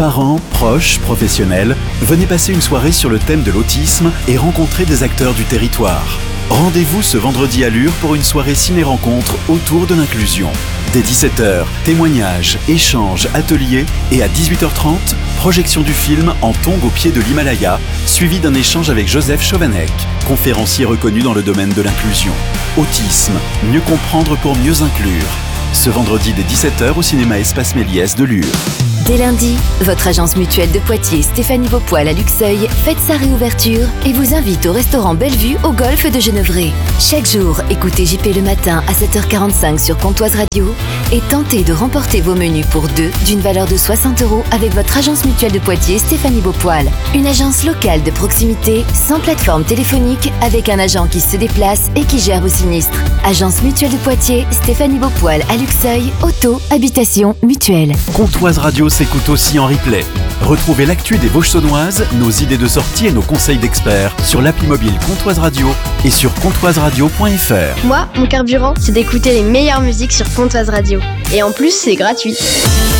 Parents, proches, professionnels, venez passer une soirée sur le thème de l'autisme et rencontrer des acteurs du territoire. Rendez-vous ce vendredi à Lure pour une soirée ciné-rencontre autour de l'inclusion. Dès 17h, témoignages, échanges, ateliers et à 18h30, projection du film En tongs au pied de l'Himalaya, suivi d'un échange avec Joseph Chovanec, conférencier reconnu dans le domaine de l'inclusion. Autisme, mieux comprendre pour mieux inclure. Ce vendredi dès 17h au cinéma Espace Méliès de Lure. Dès lundi, votre agence mutuelle de Poitiers Stéphanie Beaupoil à Luxeuil fête sa réouverture et vous invite au restaurant Bellevue au golfe de Genevrey. Chaque jour, écoutez JP le matin à 7h45 sur Comtoise Radio et tentez de remporter vos menus pour deux d'une valeur de 60 € avec votre agence mutuelle de Poitiers Stéphanie Beaupoil. Une agence locale de proximité, sans plateforme téléphonique, avec un agent qui se déplace et qui gère vos sinistres. Agence mutuelle de Poitiers Stéphanie Beaupoil à Luxeuil, auto, habitation, mutuelle. Comtoise Radio s'écoute aussi en replay. Retrouvez l'actu des Vosges saunoises, nos idées de sortie et nos conseils d'experts sur l'appli mobile Comtoise Radio et sur comtoiseradio.fr. Moi, mon carburant, c'est d'écouter les meilleures musiques sur Comtoise Radio. Et en plus, c'est gratuit.